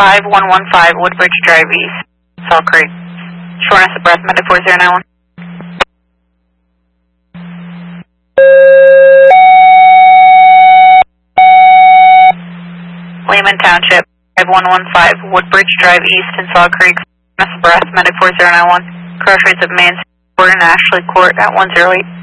5115 Woodbridge Drive East, Salt Creek. Shortness of breath, medic 4091. Lehman Township, 5115 Woodbridge Drive East in Salt Creek. Shortness of breath, medic 4091. Cross rates of Main Court and Ashley Court at 108.